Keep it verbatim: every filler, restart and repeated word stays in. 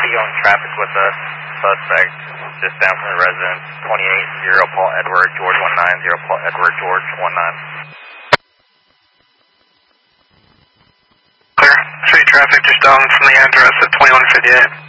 ongoing traffic with a suspect just down from the residence, twenty-eight zero Paul Edward, George one nine, zero Paul Edward, George one nine. Clear. Street traffic just down from the address at twenty-one fifty-eight.